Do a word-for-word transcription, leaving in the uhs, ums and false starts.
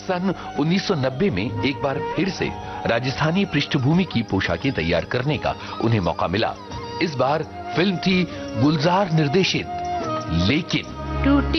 सन उन्नीस सौ नब्बे में एक बार फिर से राजस्थानी पृष्ठभूमि की पोशाकें तैयार करने का उन्हें मौका मिला। इस बार फिल्म थी गुलजार निर्देशित लेकिन।